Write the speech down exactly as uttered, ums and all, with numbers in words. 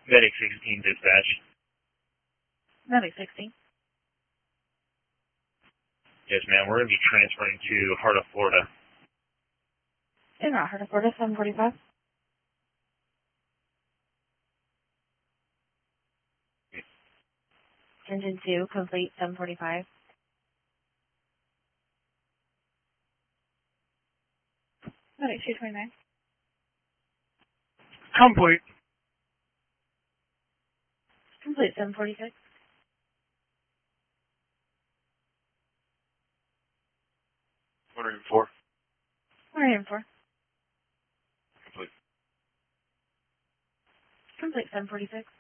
Medic sixteen dispatch. Medic sixteen. Yes, ma'am. We're going to be transferring to Heart of Florida. In not Heart of Florida, seven forty-five. Engine two, complete, seven forty-five. Medic two twenty-nine. Complete. Complete, seven forty-six. one hundred four. one hundred four. Complete. Complete, seven forty-six.